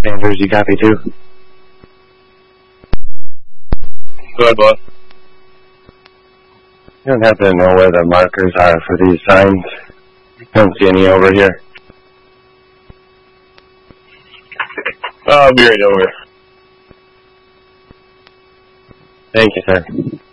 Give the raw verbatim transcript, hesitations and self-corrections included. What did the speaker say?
Andrews, you copy too? Go ahead, boss. You don't happen to know where the markers are for these signs? Don't see any over here. I'll be right over. Thank you, sir.